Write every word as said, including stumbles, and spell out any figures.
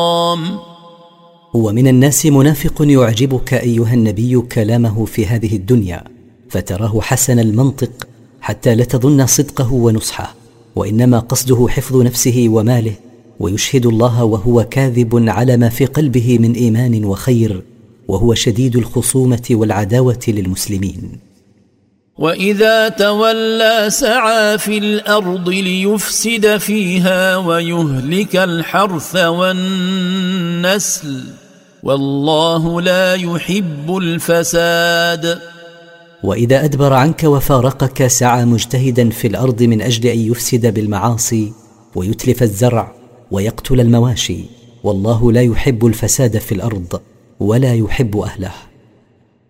ومن الناس منافق يعجبك أيها النبي كلامه في هذه الدنيا، فتراه حسن المنطق حتى لا تظن صدقه ونصحه، وإنما قصده حفظ نفسه وماله، ويشهد الله وهو كاذب على ما في قلبه من إيمان وخير، وهو شديد الخصومة والعداوة للمسلمين. وإذا تولى سعى في الأرض ليفسد فيها ويهلك الحرث والنسل والله لا يحب الفساد. وإذا أدبر عنك وفارقك سعى مجتهدا في الأرض من أجل أن يفسد بالمعاصي ويتلف الزرع ويقتل المواشي، والله لا يحب الفساد في الأرض ولا يحب أهله.